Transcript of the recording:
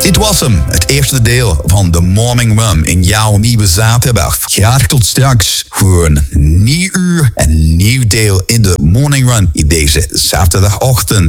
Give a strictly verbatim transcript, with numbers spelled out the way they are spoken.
Dit was hem, het eerste deel van de Morning Run in jouw nieuwe zaterdag. Graag tot straks voor een nieuw uur en nieuw deel in de Morning Run in deze zaterdagochtend.